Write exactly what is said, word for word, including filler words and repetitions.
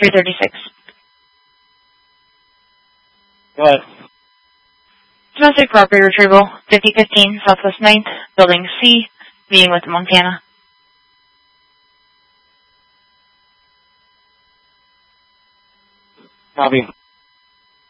three thirty-six. Go ahead. Domestic property retrieval, fifty fifteen Southwest ninth, Building C, meeting with Montana. Copy.